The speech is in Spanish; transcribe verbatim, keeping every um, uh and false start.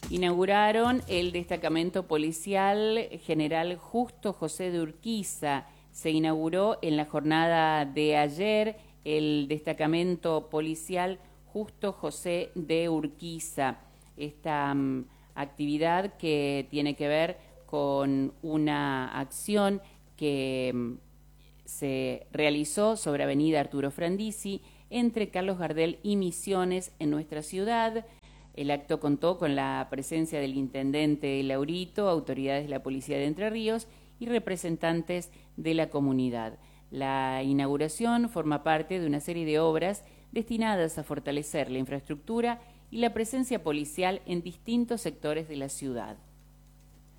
Inauguraron el destacamento policial General Justo José de Urquiza. Se inauguró en la jornada de ayer el destacamento policial Justo José de Urquiza. Esta um, actividad que tiene que ver con una acción que um, se realizó sobre Avenida Arturo Frondizi entre Carlos Gardel y Misiones en nuestra ciudad. El acto contó con la presencia del intendente Laurito, autoridades de la Policía de Entre Ríos y representantes de la comunidad. La inauguración forma parte de una serie de obras destinadas a fortalecer la infraestructura y la presencia policial en distintos sectores de la ciudad.